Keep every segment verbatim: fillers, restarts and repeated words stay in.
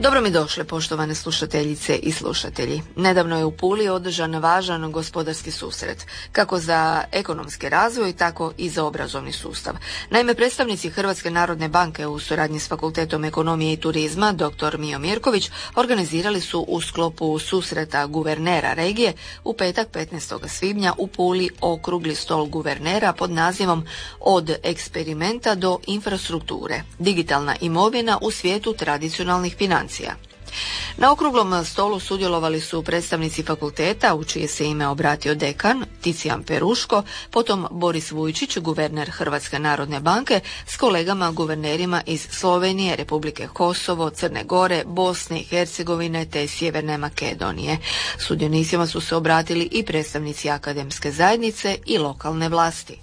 Dobro mi došli, poštovane slušateljice i slušatelji. Nedavno je u Puli održan važan gospodarski susret, kako za ekonomski razvoj, tako i za obrazovni sustav. Naime, predstavnici Hrvatske narodne banke u suradnji s Fakultetom ekonomije i turizma, doktor Mijo Mirković, organizirali su u sklopu susreta guvernera regije u petak petnaestog svibnja u Puli okrugli stol guvernera pod nazivom Od eksperimenta do infrastrukture, digitalna imovina u svijetu tradicionalnih financija. Na okruglom stolu sudjelovali su predstavnici fakulteta, u čije se ime obratio dekan Ticijan Peruško, potom Boris Vujčić, guverner Hrvatske narodne banke, s kolegama guvernerima iz Slovenije, Republike Kosovo, Crne Gore, Bosne i Hercegovine te Sjeverne Makedonije. Sudionicima su se obratili i predstavnici akademske zajednice i lokalne vlasti.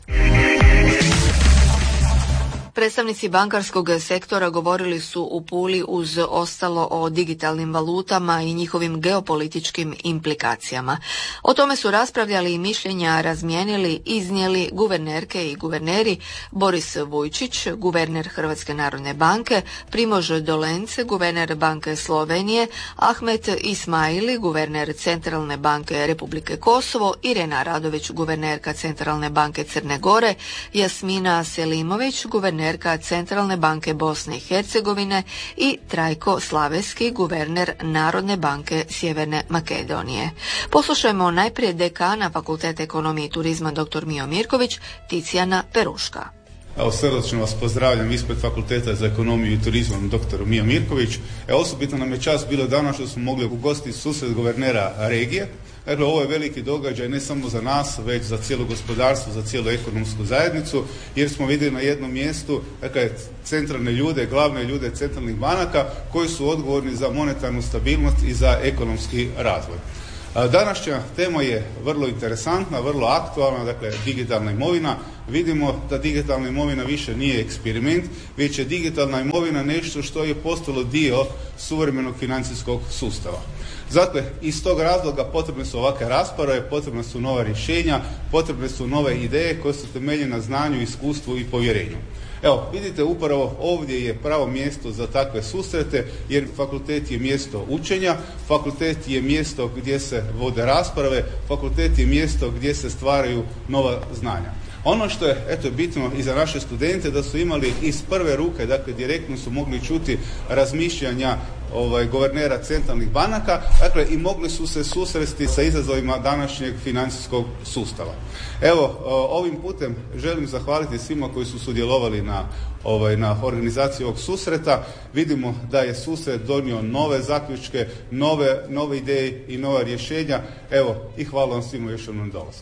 Predstavnici bankarskog sektora govorili su u Puli uz ostalo o digitalnim valutama i njihovim geopolitičkim implikacijama. O tome su raspravljali i mišljenja razmijenili, iznijeli guvernerke i guverneri Boris Vujčić, guverner Hrvatske narodne banke, Primož Dolence, guverner Banke Slovenije, Ahmet Ismaili, guverner Centralne banke Republike Kosovo, Irena Radović, guvernerka Centralne banke Crne Gore, Jasmina Selimović, guverner Centralne banke Bosne i Hercegovine i Trajko Slaveski, guverner Narodne banke Sjeverne Makedonije. Poslušajmo najprije dekana Fakulteta ekonomije i turizma dr. Mijo Mirković, Ticijana Peruška. Evo, srdačno vas pozdravljam ispred Fakulteta za ekonomiju i turizam dr. Mijo Mirković. Evo, osobito nam je čast bilo danas što smo mogli ugostiti susret guvernera regije. Dakle, ovo je veliki događaj ne samo za nas, već za cijelo gospodarstvo, za cijelu ekonomsku zajednicu, jer smo vidjeli na jednom mjestu dakle, centralne ljude, glavne ljude centralnih banaka koji su odgovorni za monetarnu stabilnost i za ekonomski razvoj. Današnja tema je vrlo interesantna, vrlo aktualna, dakle digitalna imovina. Vidimo da digitalna imovina više nije eksperiment, već je digitalna imovina nešto što je postalo dio suvremenog financijskog sustava. Dakle, iz tog razloga potrebne su ovakve rasprave, potrebne su nova rješenja, potrebne su nove ideje koje su temeljene na znanju, iskustvu i povjerenju. Evo, vidite, upravo ovdje je pravo mjesto za takve susrete, jer fakultet je mjesto učenja, fakultet je mjesto gdje se vode rasprave, fakultet je mjesto gdje se stvaraju nova znanja. Ono što je eto bitno i za naše studente da su imali iz prve ruke, dakle direktno su mogli čuti razmišljanja ovaj, guvernera centralnih banaka, dakle i mogli su se susresti sa izazovima današnjeg financijskog sustava. Evo, ovim putem želim zahvaliti svima koji su sudjelovali na, ovaj, na organizaciji ovog susreta. Vidimo da je susret donio nove zaključke, nove, nove ideje i nova rješenja. Evo, i hvala vam svima još jednom dolasku.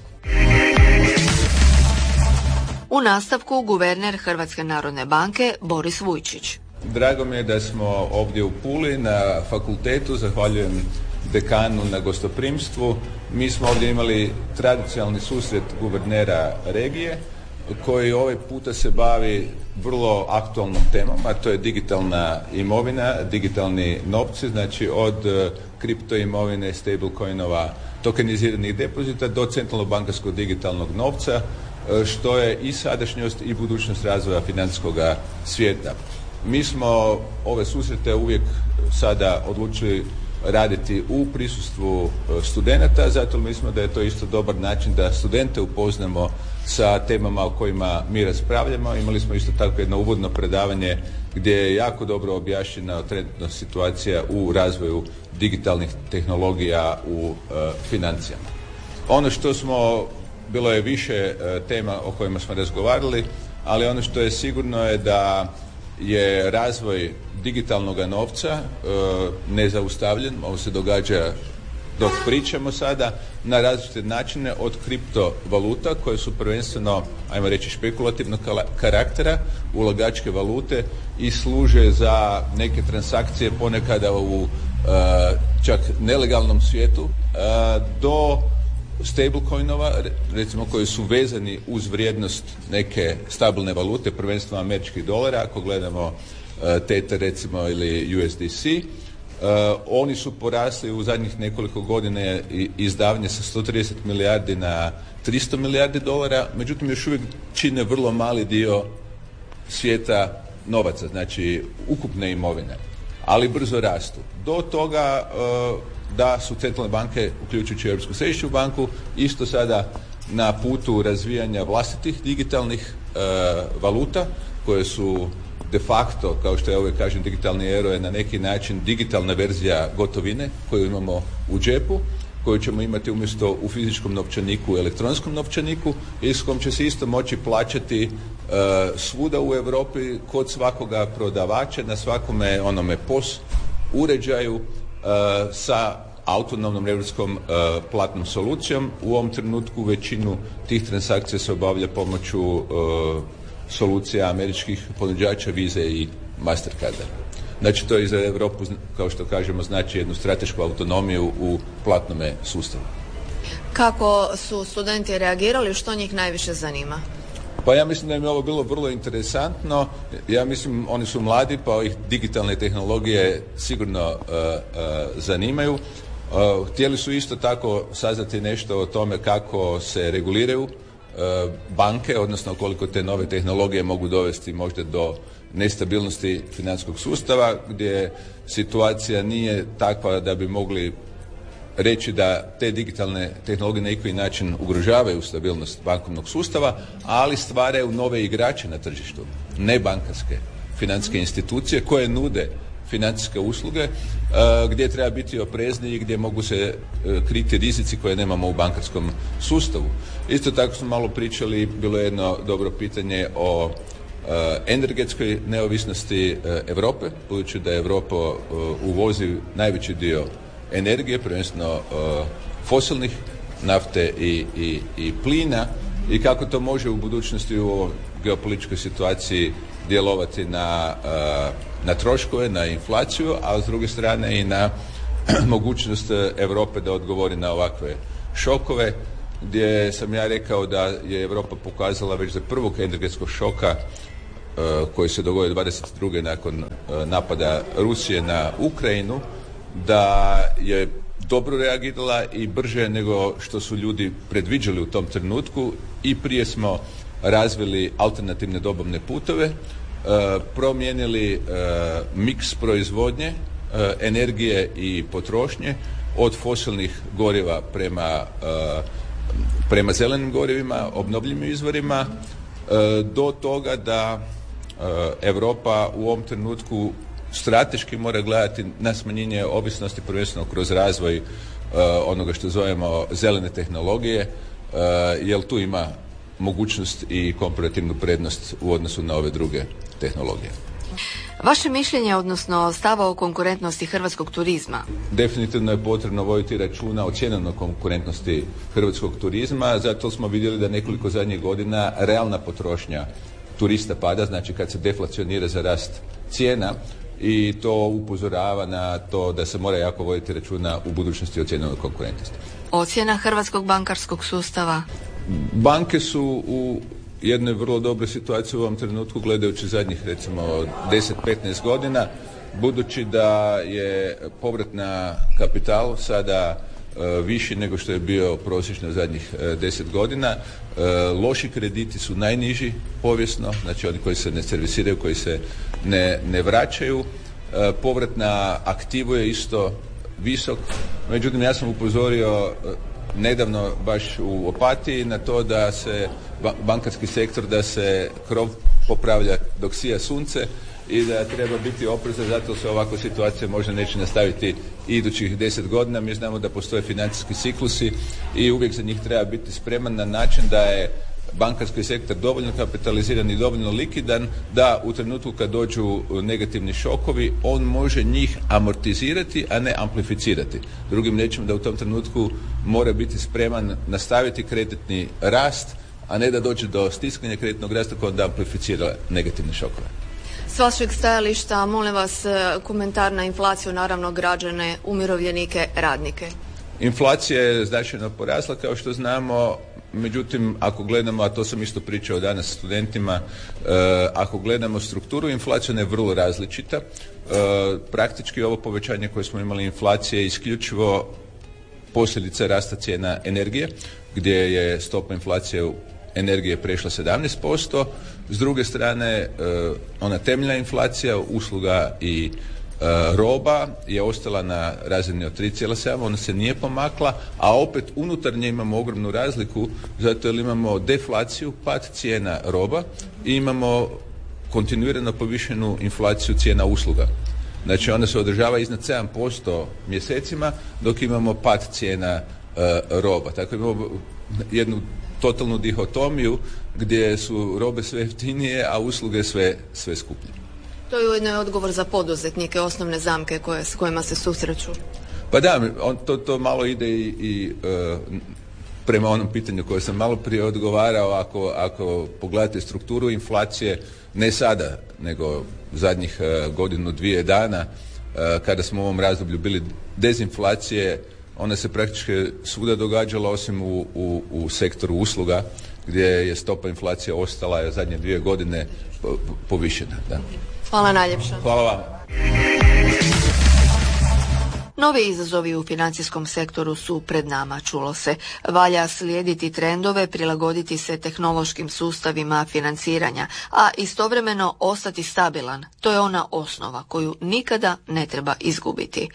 U nastavku guverner Hrvatske narodne banke Boris Vujčić. Drago mi je da smo ovdje u Puli na fakultetu, zahvaljujem dekanu na gostoprimstvu. Mi smo ovdje imali tradicionalni susret guvernera regije koji ovaj puta se bavi vrlo aktualnom temom, a to je digitalna imovina, digitalni novci, znači od kripto imovine, stablecoinova, tokeniziranih depozita do centralnog bankarskog digitalnog novca, što je i sadašnjost i budućnost razvoja financijskog svijeta. Mi smo ove susrete uvijek sada odlučili raditi u prisustvu studenata, zato mislimo da je to isto dobar način da studente upoznamo sa temama o kojima mi raspravljamo. Imali smo isto tako jedno uvodno predavanje gdje je jako dobro objašnjena trenutna situacija u razvoju digitalnih tehnologija u e, financijama. Ono što smo, bilo je više e, tema o kojima smo razgovarali, ali ono što je sigurno je da je razvoj digitalnog novca e, nezaustavljen. Ovo se događa dok pričamo sada na različite načine, od kriptovaluta koje su prvenstveno, ajmo reći, špekulativnog karaktera, ulagačke valute i služe za neke transakcije ponekada u e, čak nelegalnom svijetu, e, do stablecoinova, recimo koji su vezani uz vrijednost neke stabilne valute, prvenstveno američkih dolara, ako gledamo uh, Tether recimo ili U S D C. Uh, oni su porasli u zadnjih nekoliko godina izdavanje sa sto trideset milijardi na tristo milijardi dolara, međutim još uvijek čine vrlo mali dio svijeta novaca, znači ukupne imovine. ali brzo rastu. Do toga da su centralne banke, uključujući Europsku središnju banku, isto sada na putu razvijanja vlastitih digitalnih e, valuta koje su de facto, kao što ja uvijek kažem, digitalni euro je na neki način digitalna verzija gotovine koju imamo u džepu, koju ćemo imati umjesto u fizičkom novčaniku u elektronskom novčaniku i s kojom će se isto moći plaćati e, svuda u Europi kod svakoga prodavača na svakome onome P O S uređaju e, sa autonomnom europskom e, platnom solucijom. U ovom trenutku većinu tih transakcija se obavlja pomoću e, solucija američkih ponuđača Visa i Mastercarda. Znači to i za Europu, kao što kažemo, znači jednu stratešku autonomiju u platnome sustavu. Kako su studenti reagirali, što njih najviše zanima? Pa ja mislim da im je ovo bilo vrlo interesantno. Ja mislim, oni su mladi, pa ih digitalne tehnologije sigurno uh, uh, zanimaju. Uh, htjeli su isto tako saznati nešto o tome kako se reguliraju uh, banke, odnosno koliko te nove tehnologije mogu dovesti možda do nestabilnosti financijskog sustava, gdje situacija nije takva da bi mogli reći da te digitalne tehnologije na neki način ugrožavaju stabilnost bankovnog sustava, ali stvaraju nove igrače na tržištu, nebankarske financijske institucije koje nude financijske usluge, uh, gdje treba biti oprezniji i gdje mogu se uh, kriti rizici koje nemamo u bankarskom sustavu. Isto tako smo malo pričali, bilo je jedno dobro pitanje o Uh, energetskoj neovisnosti uh, Europe, budući da Europa uh, uvozi najveći dio energije, prvenstveno uh, fosilnih, nafte i, i, i plina, i kako to može u budućnosti u ovoj geopolitičkoj situaciji djelovati na, uh, na troškove, na inflaciju, a s druge strane i na mogućnost Europe da odgovori na ovakve šokove, gdje sam ja rekao da je Europa pokazala već za prvog energetskog šoka koji se dogodio dvadeset druge nakon napada Rusije na Ukrajinu, da je dobro reagirala i brže nego što su ljudi predviđali u tom trenutku, i prije smo razvili alternativne dobavne putove, promijenili miks proizvodnje energije i potrošnje od fosilnih goriva prema, prema zelenim gorivima, obnovljivim izvorima, do toga da Europa u ovom trenutku strateški mora gledati na smanjenje ovisnosti, prvenstveno kroz razvoj uh, onoga što zovemo zelene tehnologije, uh, jer tu ima mogućnost i komparativnu prednost u odnosu na ove druge tehnologije. Vaše mišljenje, odnosno stava o konkurentnosti hrvatskog turizma? Definitivno je potrebno voditi računa o cjenovnoj konkurentnosti hrvatskog turizma, zato smo vidjeli da nekoliko zadnjih godina realna potrošnja turista pada, znači kad se deflacionira za rast cijena, i to upozorava na to da se mora jako voditi računa u budućnosti o cjenovnoj konkurentnosti. Ocjena hrvatskog bankarskog sustava? Banke su u jednoj vrlo dobroj situaciji u ovom trenutku, gledajući zadnjih recimo deset do petnaest godina, budući da je povrat na kapital sada viši nego što je bio prosječno zadnjih deset godina. Loši krediti su najniži povijesno, znači oni koji se ne servisiraju, koji se ne, ne vraćaju. Povrat na aktivu je isto visok, međutim ja sam upozorio nedavno baš u Opatiji na to da se bankarski sektor, da se krov popravlja dok sija sunce i da treba biti oprezan, zato se ovakva situacija možda neće nastaviti i idućih deset godina. Mi znamo da postoje financijski ciklusi i uvijek za njih treba biti spreman na način da je bankarski sektor dovoljno kapitaliziran i dovoljno likvidan da u trenutku kad dođu negativni šokovi on može njih amortizirati, a ne amplificirati. Drugim riječima da u tom trenutku mora biti spreman nastaviti kreditni rast, a ne da dođe do stiskanja kreditnog rasta koji onda amplificira negativne šokove. S vašeg stajališta, molim vas, komentar na inflaciju, naravno građane, umirovljenike, radnike. Inflacija je značajno porasla, kao što znamo, međutim, ako gledamo, a to sam isto pričao danas studentima, eh, ako gledamo strukturu inflacije, ona je vrlo različita. Eh, praktički ovo povećanje koje smo imali inflacije je isključivo posljedica rasta cijena energije, gdje je stopa inflacije energije prešla sedamnaest posto. S druge strane, ona temeljna inflacija usluga i roba je ostala na razini od tri zarez sedam, ona se nije pomakla, a opet unutar nje imamo ogromnu razliku zato jer imamo deflaciju, pad cijena roba i imamo kontinuirano povišenu inflaciju cijena usluga. Znači ona se održava iznad sedam posto mjesecima dok imamo pad cijena e, roba. Tako imamo jednu totalnu dihotomiju gdje su robe sve jeftinije, a usluge sve, sve skuplje. To je ujedno odgovor za poduzetnike, osnovne zamke koje, s kojima se susreću. Pa da, on, to, to malo ide i, i e, prema onom pitanju koje sam malo prije odgovarao, ako, ako pogledate strukturu inflacije, ne sada, nego zadnjih e, godinu, dvije dana, e, kada smo u ovom razdoblju bili dezinflacije, ona se praktički svuda događala osim u, u, u sektoru usluga, gdje je stopa inflacije ostala zadnje dvije godine povišena. Da. Hvala najljepša. Hvala vam. Novi izazovi u financijskom sektoru su pred nama, čulo se. Valja slijediti trendove, prilagoditi se tehnološkim sustavima financiranja, a istovremeno ostati stabilan. To je ona osnova koju nikada ne treba izgubiti.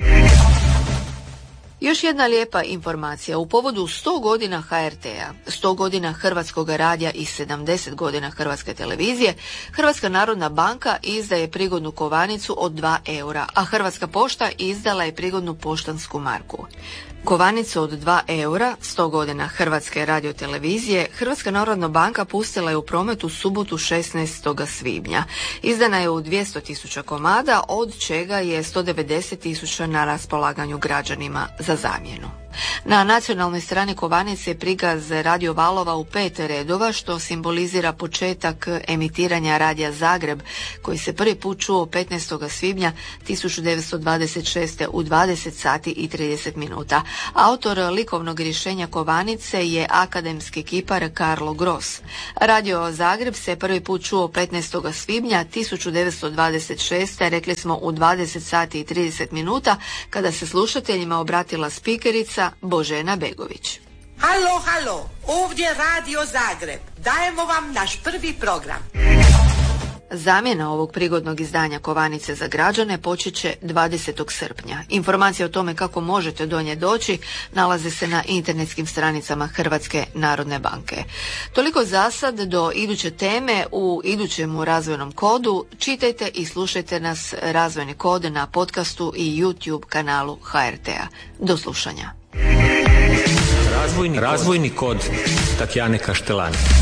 Još jedna lijepa informacija u povodu sto godina ha er te-a, sto godina Hrvatskog radija i sedamdeset godina Hrvatske televizije, Hrvatska narodna banka izdaje prigodnu kovanicu od dva eura, a Hrvatska pošta izdala je prigodnu poštansku marku. Kovanicu od dva eura, sto godina Hrvatske radiotelevizije, Hrvatska narodna banka pustila je u promet u subotu šesnaestog svibnja. Izdana je u dvjesto tisuća komada, od čega je sto devedeset tisuća na raspolaganju građanima za zamjenu. Na nacionalnoj strani kovanice je prikaz radio valova u pet redova, što simbolizira početak emitiranja Radija Zagreb, koji se prvi put čuo petnaestog svibnja tisuću devetsto dvadeset šeste. u dvadeset sati i trideset minuta. Autor likovnog rješenja kovanice je akademski kipar Karlo Gros. Radio Zagreb se prvi put čuo petnaestog svibnja tisuću devetsto dvadeset šeste. rekli smo u dvadeset sati i trideset minuta, kada se slušateljima obratila spikerica Božena Begović. Halo, halo, ovdje Radio Zagreb. Dajemo vam naš prvi program. Zamjena ovog prigodnog izdanja kovanice za građane počet će dvadesetog srpnja. Informacije o tome kako možete do nje doći nalaze se na internetskim stranicama Hrvatske narodne banke. Toliko za sad, do iduće teme u idućem razvojnom kodu. Čitajte i slušajte nas Razvojni kod na podcastu i YouTube kanalu ha er te-a. Do slušanja. Razvojni, razvojni kod Tatjane Kaštelani.